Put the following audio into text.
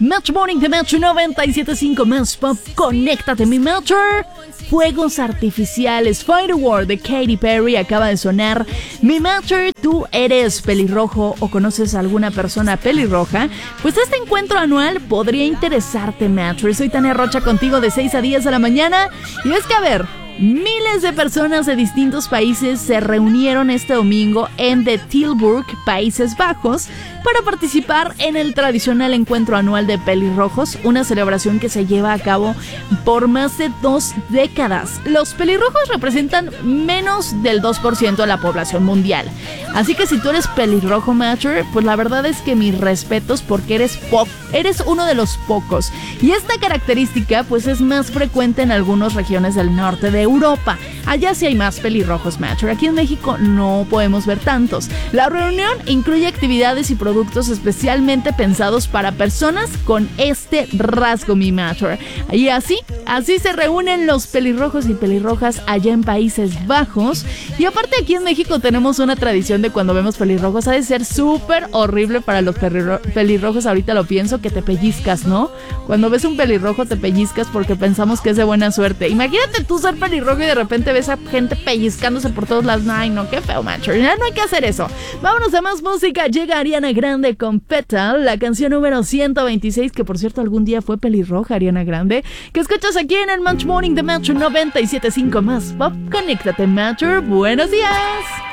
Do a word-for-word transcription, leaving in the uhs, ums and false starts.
Match Morning de Match noventa y siete punto cinco más pop. Conéctate, mi Matcher. Fuegos artificiales, Firework de Katy Perry acaba de sonar. Mi Matcher, tú eres pelirrojo o conoces a alguna persona pelirroja, pues este encuentro anual podría interesarte, Matcher. Soy Tania Rocha contigo de seis a diez de la mañana. Y es que, a ver, miles de personas de distintos países se reunieron este domingo en The Tilburg, Países Bajos, para participar en el tradicional encuentro anual de pelirrojos, una celebración que se lleva a cabo por más de dos décadas. Los pelirrojos representan menos del dos por ciento de la población mundial, así que si tú eres pelirrojo, Matcher, pues la verdad es que mis respetos, porque eres pop, eres uno de los pocos, y esta característica pues es más frecuente en algunas regiones del norte de Europa. Allá sí hay más pelirrojos, Matcher. Aquí en México no podemos ver tantos. La reunión incluye actividades y productos especialmente pensados para personas con este rasgo, mi Matcher. Y así, así se reúnen los pelirrojos y pelirrojas allá en Países Bajos. Y aparte, aquí en México tenemos una tradición de cuando vemos pelirrojos, ha de ser súper horrible para los pelirro- pelirrojos. Ahorita lo pienso, que te pellizcas, ¿no? Cuando ves un pelirrojo te pellizcas porque pensamos que es de buena suerte. Imagínate tú ser pelirrojo y de repente ves a gente pellizcándose por todos lados. Ay, no, qué feo, Matcher. Ya no hay que hacer eso. Vámonos a más música. Llega Ariana Grande con Petal, la canción número ciento veintiséis, que por cierto algún día fue pelirroja, Ariana Grande, que escuchas aquí en el Match Morning de Match noventa y siete punto cinco más pop. Conéctate, Matcher. Buenos días.